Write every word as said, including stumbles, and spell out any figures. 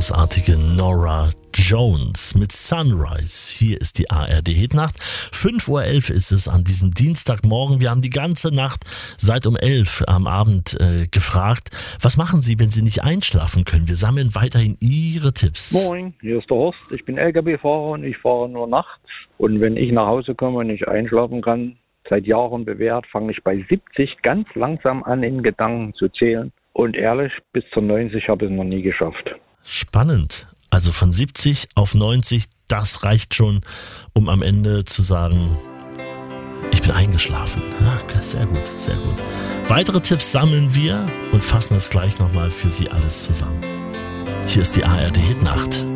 großartige Norah Jones mit Sunrise. Hier ist die A R D-Hitnacht. fünf Uhr elf ist es an diesem Dienstagmorgen. Wir haben die ganze Nacht seit um elf am Abend äh, gefragt, was machen Sie, wenn Sie nicht einschlafen können? Wir sammeln weiterhin Ihre Tipps. Moin, hier ist der Horst. Ich bin L K W-Fahrer und ich fahre nur nachts. Und wenn ich nach Hause komme und nicht einschlafen kann, seit Jahren bewährt, fange ich bei siebzig ganz langsam an, in Gedanken zu zählen. Und ehrlich, bis zu neunzig habe ich es noch nie geschafft. Spannend. Also von siebzig auf neunzig, das reicht schon, um am Ende zu sagen, ich bin eingeschlafen. Ja, sehr gut, sehr gut. Weitere Tipps sammeln wir und fassen das gleich nochmal für Sie alles zusammen. Hier ist die A R D-Hitnacht.